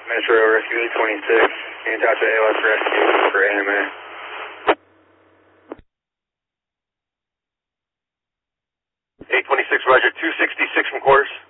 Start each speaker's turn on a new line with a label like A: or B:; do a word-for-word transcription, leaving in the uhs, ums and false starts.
A: Metro Rescue eight twenty-six, can you touch A L S Rescue for A M A?
B: eight twenty-six, roger, two sixty-six from quarters.